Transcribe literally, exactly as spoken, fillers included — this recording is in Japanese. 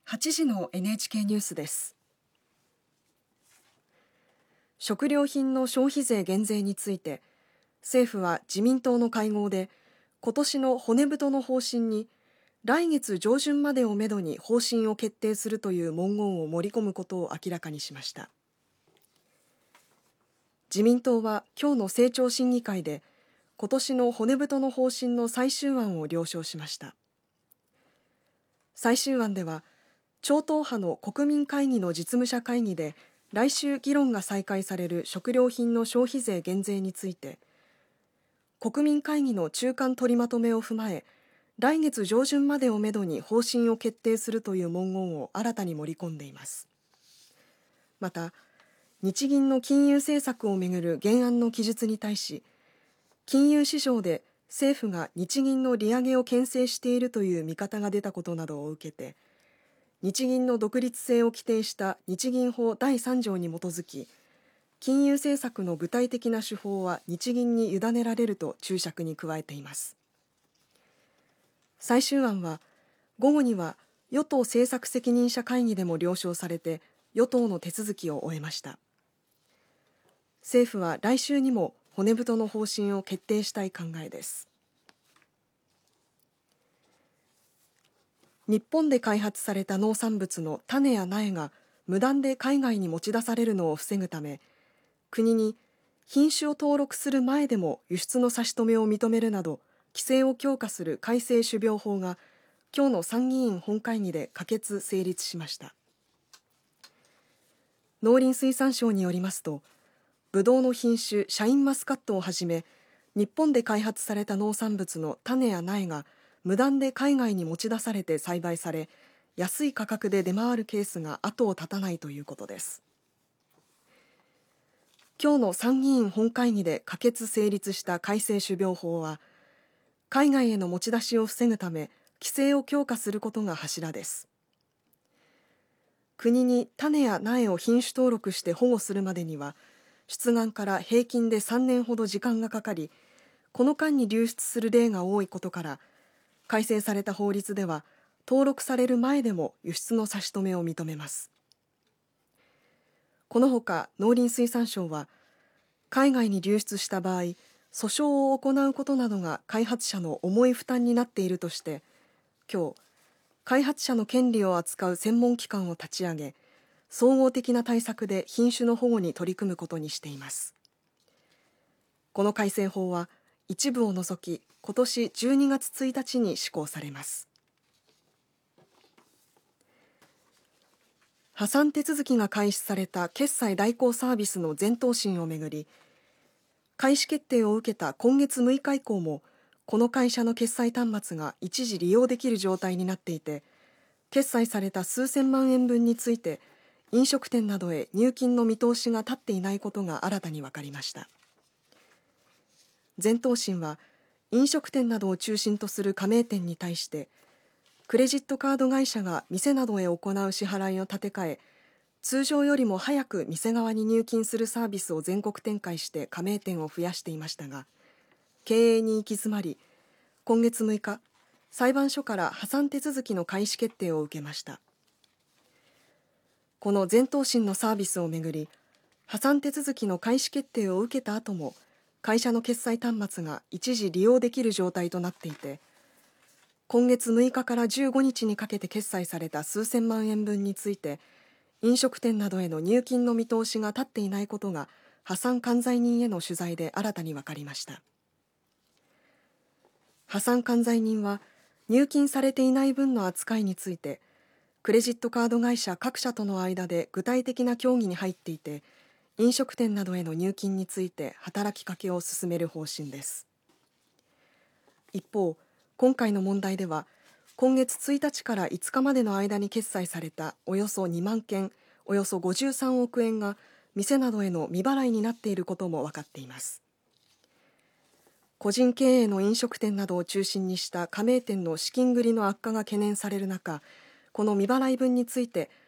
はちじの エヌエイチケー ニュースです。食料品の消費税減税について、政府は自民党の会合で今年の骨太の方針に来月上旬までをめどに方針を決定するという文言を盛り込むことを明らかにしました。自民党は今日の政調審議会で今年の骨太の方針の最終案を了承しました。最終案では超党派の国民会議の実務者会議で来週議論が再開される食料品の消費税減税について、国民会議の中間取りまとめを踏まえ来月上旬までをめどに方針を決定するという文言を新たに盛り込んでいます。また日銀の金融政策をめぐる原案の記述に対し、金融市場で政府が日銀の利上げを牽制しているという見方が出たことなどを受けて、日銀の独立性を規定した日銀法だいさん条に基づき、金融政策の具体的な手法は日銀に委ねられると注釈に加えています。最終案は午後には与党政策責任者会議でも了承されて与党の手続きを終えました。政府は来週にも骨太の方針を決定したい考えです。日本で開発された農産物の種や苗が無断で海外に持ち出されるのを防ぐため、国に品種を登録する前でも輸出の差し止めを認めるなど規制を強化する改正種苗法が今日の参議院本会議で可決・成立しました。農林水産省によりますと、ブドウの品種シャインマスカットをはじめ日本で開発された農産物の種や苗が無断で海外に持ち出されて栽培され、安い価格で出回るケースが後を絶たないということです。今日の参議院本会議で可決・成立した改正種苗法は、海外への持ち出しを防ぐため規制を強化することが柱です。国に種や苗を品種登録して保護するまでには出願から平均でさんねんほど時間がかかり、この間に流出する例が多いことから改正された法律では登録される前でも輸出の差し止めを認めます。このほか農林水産省は海外に流出した場合、訴訟を行うことなどが開発者の重い負担になっているとして、今日開発者の権利を扱う専門機関を立ち上げ、総合的な対策で品種の保護に取り組むことにしています。この改正法は一部を除き今年じゅうにがつついたちに施行されます。破産手続きが開始された決済代行サービスの前頭針をめぐり、開始決定を受けた今月むいか以降もこの会社の決済端末が一時利用できる状態になっていて、決済された数千万円分について飲食店などへ入金の見通しが立っていないことが新たに分かりました。前頭針は飲食店などを中心とする加盟店に対して、クレジットカード会社が店などへ行う支払いを立て替え、通常よりも早く店側に入金するサービスを全国展開して加盟店を増やしていましたが、経営に行き詰まり、今月むいか、裁判所から破産手続きの開始決定を受けました。この前頭針のサービスをめぐり、破産手続きの開始決定を受けた後も会社の決済端末が一時利用できる状態となっていて、今月むいかからじゅうごにちにかけて決済された数千万円分について、飲食店などへの入金の見通しが立っていないことが破産管財人への取材で新たに分かりました。破産管財人は入金されていない分の扱いについて、クレジットカード会社各社との間で具体的な協議に入っていて、飲食店などへの入金について働きかけを進める方針です。一方、今回の問題では今月ついたちからいつかまでの間に決済されたおよそにまんけん、およそごじゅうさんおくえんが店などへの未払いになっていることも分かっています。個人経営の飲食店などを中心にした加盟店の資金繰りの悪化が懸念される中、この未払い分について